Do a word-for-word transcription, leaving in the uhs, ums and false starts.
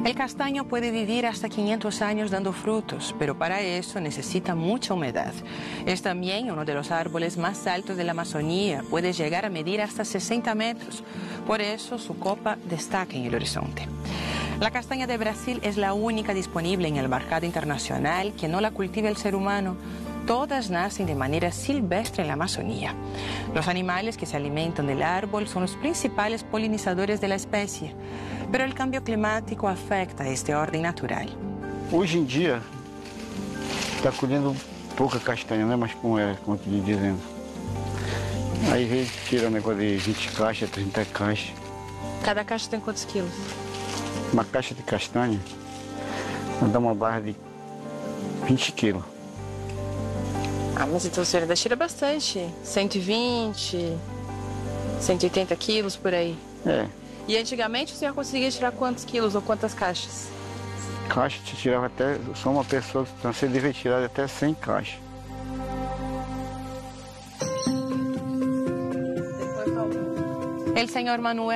El castaño puede vivir hasta quinientos años dando frutos, pero para eso necesita mucha humedad. Es también uno de los árboles más altos de la Amazonía, puede llegar a medir hasta sesenta metros, por eso su copa destaca en el horizonte. La castaña de Brasil es la única disponible en el mercado internacional que no la cultiva el ser humano. Todas nacen de manera silvestre en la Amazonía. Los animales que se alimentan del árbol son los principales polinizadores de la especie, pero el cambio climático afecta este orden natural. Hoje em dia, está colhendo pouca castanha, não é mais como era, como eu estou dizendo. Aí a gente tira um negócio de vinte caixas, trinta caixas. Cada caixa tem quantos quilos? Uma caixa de castanha dá uma barra de vinte quilos. Ah, mas então o senhor ainda tira bastante. cento e vinte, cento e oitenta quilos por aí. É. E antigamente o senhor conseguia tirar quantos quilos ou quantas caixas? Caixa te tirava até, só uma pessoa, então você devia tirar até cem caixas. El señor Manuel